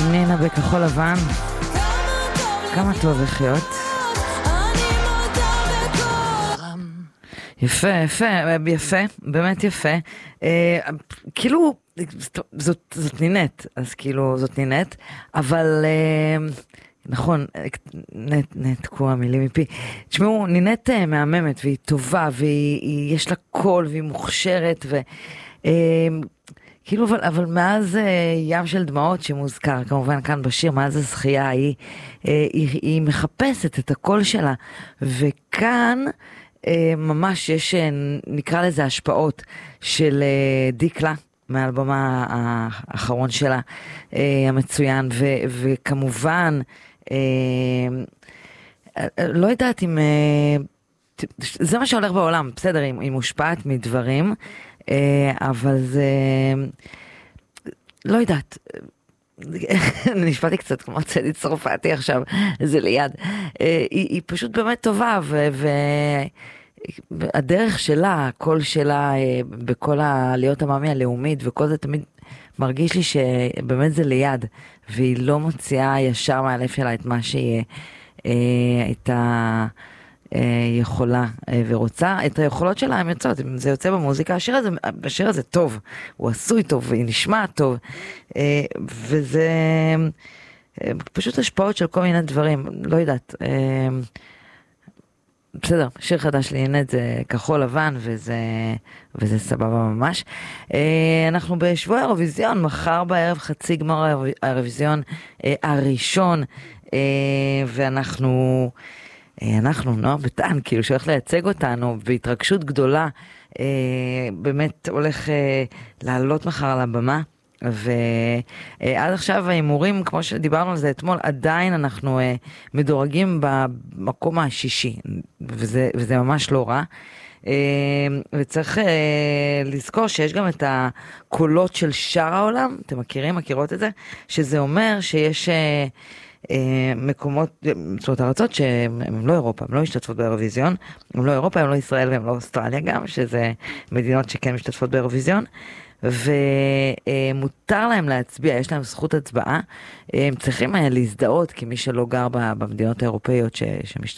נינה בכחול לבן, כמה טוב לחיות. יפה, יפה, יפה, באמת יפה. כאילו, זאת נינט, אז כאילו זאת נינט, אבל נכון, נתקו המילים מפי. תשמעו, נינט מהממת והיא טובה ויש לה קול והיא מוכשרת כאילו, אבל מאז ים של דמעות שמוזכר כמובן כאן בשיר, מאז הזכייה היא מחפשת את הקול שלה, וכאן ממש יש, נקרא לזה השפעות של דיקלה מהאלבום האחרון שלה המצוין, וכמובן לא יודעת אם זה מה שהולך בעולם, בסדר, היא מושפעת מדברים, אבל זה לא יודעת, נשפעתי קצת כמו צדי צרפתי עכשיו, זה ליד, היא פשוט באמת טובה, והדרך שלה, הקול שלה בכל להיות המאמי הלאומית וכל זה תמיד מרגיש לי שבאמת זה ליד, והיא לא מוציאה ישר מהלב שלה את מה שהיא הייתה יכולה ורוצה, את היכולות שלה הן יוצאות, אם זה יוצא במוזיקה, השיר הזה טוב, הוא עשוי טוב, והיא נשמע טוב, וזה פשוט השפעות של כל מיני דברים, לא יודעת, בסדר, שיר חדש לעינת זה כחול לבן, וזה סבבה ממש. אנחנו בשבוע האירוויזיון, מחר בערב חצי גמר האירוויזיון הראשון, ואנחנו נוער בטען, כאילו שהולך לייצג אותנו בהתרגשות גדולה, באמת הולך לעלות מחר על הבמה, ועד עכשיו האימורים, כמו שדיברנו על זה אתמול, עדיין אנחנו מדורגים במקום השישי, וזה ממש לא רע, וצריך לזכור שיש גם את הקולות של שאר העולם, אתם מכירות את זה? שזה אומר שיש מקומות, זאת אומרת ארצות שהן לא אירופה, הן לא משתתפות באירוויזיון, הן לא אירופה, הן לא ישראל והן לא אוסטרליה גם, שזה מדינות שכן משתתפות באירוויזיון, ומותר להם להצביע, יש להם זכות הצבעה, הם צריכים להזדהות, כי מי שלא גר במדינות האירופאיות